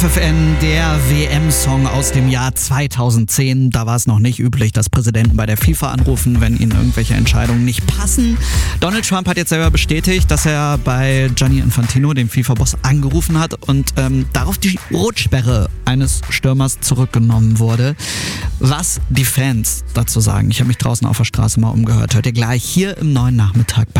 FFN, der WM-Song aus dem Jahr 2010. Da war es noch nicht üblich, dass Präsidenten bei der FIFA anrufen, wenn ihnen irgendwelche Entscheidungen nicht passen. Donald Trump hat jetzt selber bestätigt, dass er bei Gianni Infantino, dem FIFA-Boss, angerufen hat und darauf die Rotsperre eines Stürmers zurückgenommen wurde. Was die Fans dazu sagen, ich habe mich draußen auf der Straße mal umgehört. Hört ihr gleich hier im neuen Nachmittag bei